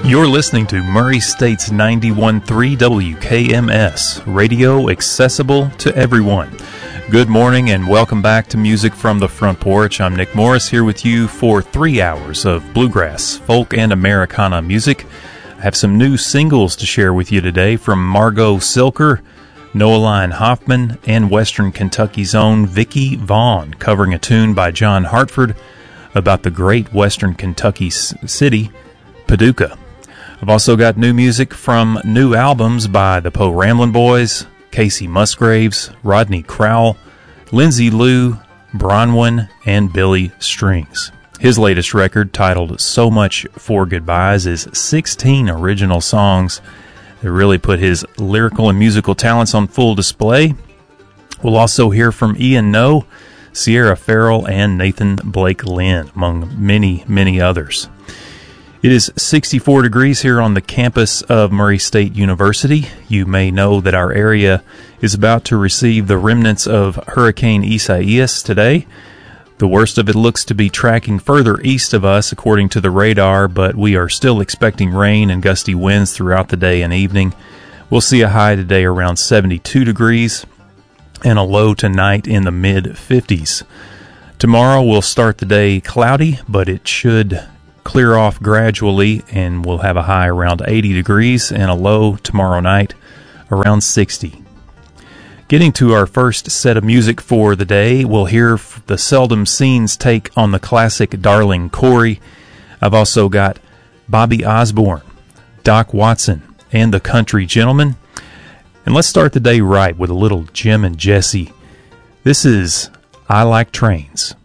You're listening to Murray State's 91.3 WKMS, radio accessible to everyone. Good morning and welcome back to Music from the Front Porch. I'm Nick Morris here with you for 3 hours of bluegrass, folk, and Americana music. I have some new singles to share with you today from Margot Silker, Noeline Hoffman, and Western Kentucky's own Vicki Vaughn, covering a tune by John Hartford about the great Western Kentucky city, Paducah. I've also got new music from new albums by the Poe Ramblin' Boys, Casey Musgraves, Rodney Crowell, Lindsay Lou, Bronwyn, and Billy Strings. His latest record, titled So Much for Goodbyes, is 16 original songs that really put his lyrical and musical talents on full display. We'll also hear from Ian Noe, Sierra Farrell, and Nathan Blake Lynn, among many, many others. It is 64 degrees here on the campus of Murray State University. You may know that our area is about to receive the remnants of Hurricane Isaias today. The worst of it looks to be tracking further east of us according to the radar, but we are still expecting rain and gusty winds throughout the day and evening. We'll see a high today around 72 degrees and a low tonight in the mid-50s. Tomorrow we'll start the day cloudy, but it should clear off gradually, and we'll have a high around 80 degrees and a low tomorrow night around 60. Getting to our first set of music for the day, we'll hear the Seldom Scenes take on the classic Darling Corey. I've also got Bobby Osborne, Doc Watson, and the Country Gentlemen. And let's start the day right with a little Jim and Jesse. This is I Like Trains.